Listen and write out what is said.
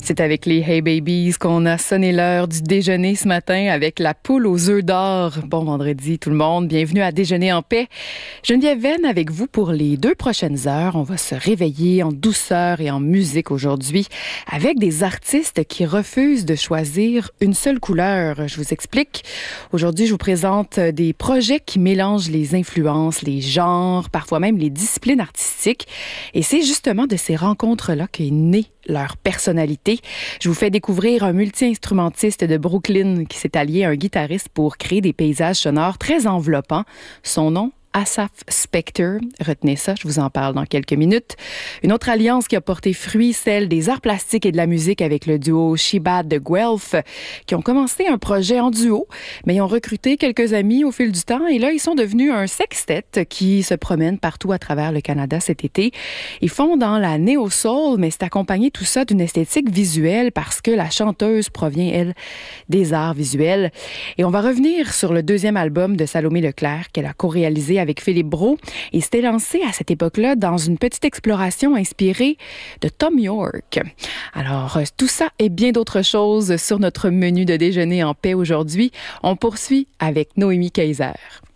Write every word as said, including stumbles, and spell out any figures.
C'est avec les Hey Babies qu'on a sonné l'heure du déjeuner ce matin avec la poule aux œufs d'or. Bon vendredi tout le monde, bienvenue à Déjeuner en paix. Geneviève Venn avec vous pour les deux prochaines heures. On va se réveiller en douceur et en musique aujourd'hui avec des artistes qui refusent de choisir une seule couleur. Je vous explique. Aujourd'hui, je vous présente des projets qui mélangent les influences, les genres, parfois même les disciplines artistiques. Et c'est justement de ces rencontres-là qu'est née leur personnalité. Je vous fais découvrir un multi-instrumentiste de Brooklyn qui s'est allié à un guitariste pour créer des paysages sonores très enveloppants. Son nom, Asaph Spector. Retenez ça, je vous en parle dans quelques minutes. Une autre alliance qui a porté fruit, celle des arts plastiques et de la musique avec le duo Shebad de Guelph, qui ont commencé un projet en duo, mais ils ont recruté quelques amis au fil du temps et là, ils sont devenus un sextet qui se promène partout à travers le Canada cet été. Ils font dans la néo-soul, mais c'est accompagné tout ça d'une esthétique visuelle parce que la chanteuse provient, elle, des arts visuels. Et on va revenir sur le deuxième album de Salomé Leclerc qu'elle a co-réalisé avec Philippe Brault et s'était lancé à cette époque-là dans une petite exploration inspirée de Thom Yorke. Alors, tout ça et bien d'autres choses sur notre menu de déjeuner en paix aujourd'hui. On poursuit avec Noémie Kaiser.